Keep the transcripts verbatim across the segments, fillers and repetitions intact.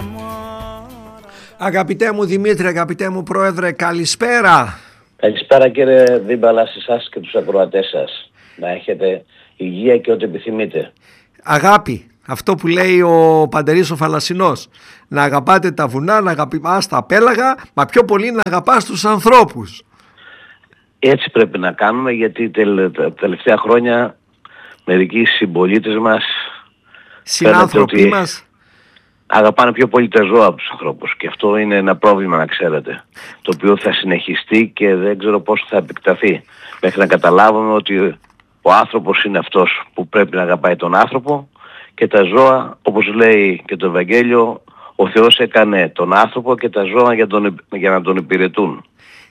Αγαπητέ μου Δημήτρη, αγαπητέ μου Πρόεδρε, καλησπέρα. Καλησπέρα κύριε Δίμπαλα, σε εσάς και τους ακροατές σας. Να έχετε υγεία και ό,τι επιθυμείτε. Αγάπη, αυτό που λέει ο Παντερής ο Φαλασσινός. Να αγαπάτε τα βουνά, να αγαπάς τα πέλαγα, μα πιο πολύ να αγαπάς τους ανθρώπους. Έτσι πρέπει να κάνουμε, γιατί τα τελευταία χρόνια μερικοί συμπολίτες μας, συνάνθρωποι μας, αγαπάνε πιο πολύ τα ζώα από τους ανθρώπους, και αυτό είναι ένα πρόβλημα, να ξέρετε, το οποίο θα συνεχιστεί και δεν ξέρω πόσο θα επεκταθεί, μέχρι να καταλάβουμε ότι ο άνθρωπος είναι αυτός που πρέπει να αγαπάει τον άνθρωπο, και τα ζώα, όπως λέει και το Ευαγγέλιο, ο Θεός έκανε τον άνθρωπο και τα ζώα για, τον, για να τον υπηρετούν.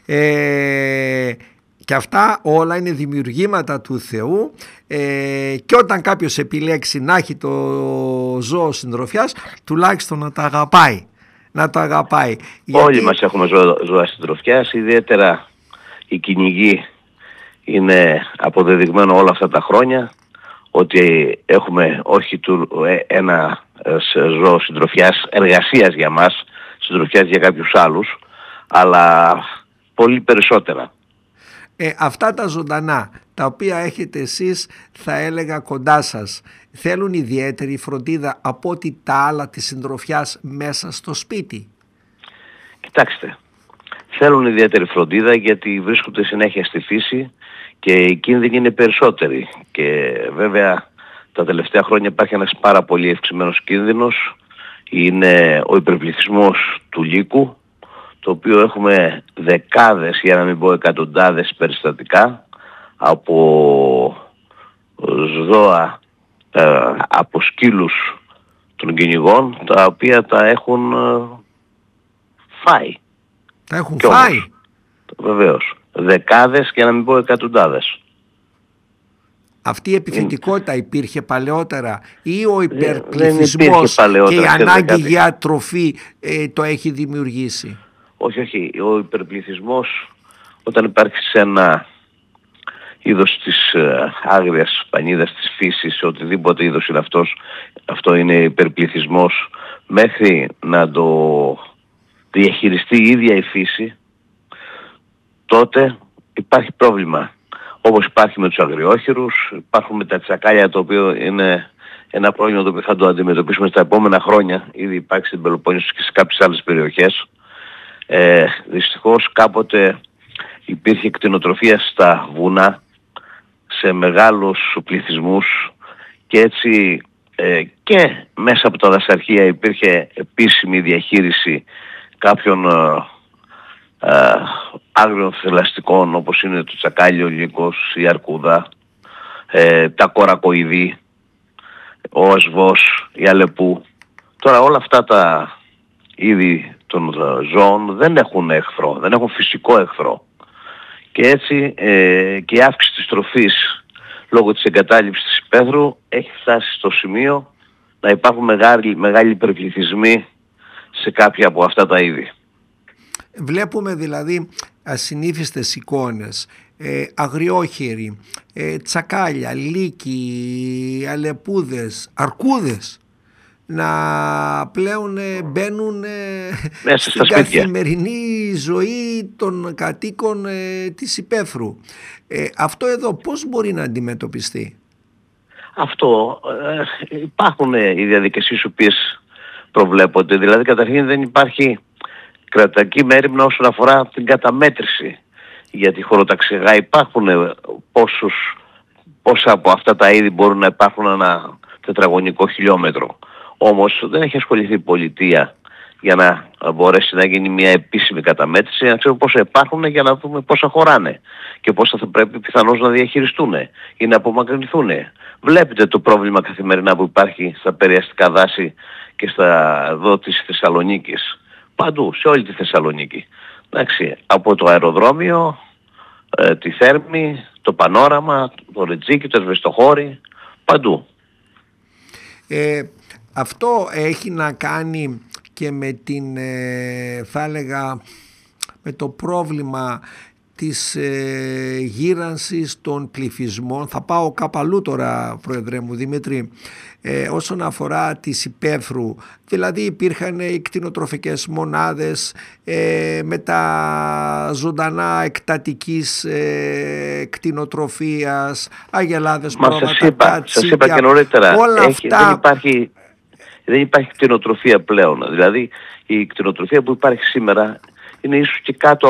Ε, και αυτά όλα είναι δημιουργήματα του Θεού, ε, και όταν κάποιος επιλέξει να έχει το ζώο συντροφιάς, τουλάχιστον να τα αγαπάει. Να το αγαπάει. Όλοι γιατί... μας έχουμε ζώα, ζώα συντροφιάς, ιδιαίτερα οι κυνηγοί. Είναι αποδεδειγμένο όλα αυτά τα χρόνια ότι έχουμε όχι του, ένα ζώο συντροφιάς, εργασίας για μας, συντροφιάς για κάποιους άλλους, αλλά πολύ περισσότερα. Ε, αυτά τα ζωντανά τα οποία έχετε εσείς, θα έλεγα, κοντά σας, θέλουν ιδιαίτερη φροντίδα από ότι τα άλλα της συντροφιάς μέσα στο σπίτι? Κοιτάξτε, θέλουν ιδιαίτερη φροντίδα γιατί βρίσκονται συνέχεια στη φύση και οι κίνδυνοι είναι περισσότεροι, και βέβαια τα τελευταία χρόνια υπάρχει ένας πάρα πολύ ευξημένος κίνδυνος, είναι ο υπερπληθυσμός του λύκου, το οποίο έχουμε δεκάδες, για να μην πω εκατοντάδες περιστατικά από ζώα, ε, από σκύλους των κυνηγών, τα οποία τα έχουν ε, φάει. Τα έχουν και φάει. Όμως, βεβαίως. Δεκάδες, για να μην πω εκατοντάδες. Αυτή η επιθετικότητα είναι... υπήρχε παλαιότερα, ή ο υπερπληθυσμός και η ανάγκη για τροφή ε, το έχει δημιουργήσει? Όχι, όχι. Ο υπερπληθυσμός, όταν υπάρχει σε ένα είδος της ε, άγριας πανίδας της φύσης, οτιδήποτε είδος είναι αυτός, αυτό είναι υπερπληθυσμός, μέχρι να το διαχειριστεί η ίδια η φύση, τότε υπάρχει πρόβλημα. Όπως υπάρχει με τους αγριόχειρους, υπάρχουν με τα τσακάλια, το οποίο είναι ένα πρόβλημα το οποίο θα το αντιμετωπίσουμε στα επόμενα χρόνια. Ήδη υπάρχει στην Πελοπόννησο και σε κάποιες άλλες περιοχές. Ε, δυστυχώς κάποτε υπήρχε κτηνοτροφία στα βουνά σε μεγάλους πληθυσμούς, και έτσι ε, και μέσα από τα δασαρχεία υπήρχε επίσημη διαχείριση κάποιων ε, ε, άγριων θηλαστικών, όπως είναι το τσακάλι, ο λύκος, η αρκούδα, ε, τα κορακοειδή, ο ασβός, η αλεπού. Τώρα όλα αυτά τα είδη των ζώων δεν έχουν εχθρό, δεν έχουν φυσικό εχθρό. Και έτσι ε, και η αύξηση της τροφής λόγω της εγκατάλειψης της υπαίθρου έχει φτάσει στο σημείο να υπάρχουν μεγάλοι, μεγάλοι υπερπληθυσμοί σε κάποια από αυτά τα είδη. Βλέπουμε δηλαδή ασυνήθιστες εικόνες, ε, αγριόχειροι, ε, τσακάλια, λύκοι, αλεπούδες, αρκούδες να πλέον ε, μπαίνουν ε, μέσα στην στα καθημερινή ζωή των κατοίκων ε, της υπαίθρου. Ε, αυτό εδώ πώς μπορεί να αντιμετωπιστεί? Αυτό ε, υπάρχουν ε, οι διαδικασίες οι οποίες προβλέπονται. Δηλαδή καταρχήν δεν υπάρχει κρατική μέριμνα όσον αφορά την καταμέτρηση για τη χωροταξιγά. Υπάρχουν ε, πόσους, πόσα από αυτά τα είδη μπορούν να υπάρχουν ένα τετραγωνικό χιλιόμετρο. Όμως δεν έχει ασχοληθεί η πολιτεία για να μπορέσει να γίνει μια επίσημη καταμέτρηση, για να ξέρουμε πόσα υπάρχουν, για να δούμε πόσα χωράνε και πόσα θα πρέπει πιθανώς να διαχειριστούν ή να απομακρυνθούν. Βλέπετε το πρόβλημα καθημερινά που υπάρχει στα περιαστικά δάση και στα εδώ της Θεσσαλονίκης. Παντού, σε όλη τη Θεσσαλονίκη. Εντάξει, από το αεροδρόμιο, ε, τη Θέρμη, το Πανόραμα, το Ρετζίκι, το Εσβεστοχώρι, παντού. Ε, αυτό έχει να κάνει και με την, ε, θα έλεγα, με το πρόβλημα της ε, γύρανσης των πληθυσμών. Θα πάω κάπου αλλού τώρα, Πρόεδρε μου Δημήτρη, ε, όσον αφορά τις υπαίθρου. Δηλαδή υπήρχαν οι κτηνοτροφικές μονάδες ε, με τα ζωντανά εκτατικής ε, κτηνοτροφίας, αγελάδες, πρόβατα, σας είπα, κατσίκια, σας είπα και νωρίτερα, όλα έχει, αυτά. δεν, υπάρχει, δεν υπάρχει κτηνοτροφία πλέον. Δηλαδή η κτηνοτροφία που υπάρχει σήμερα είναι ίσως και κάτω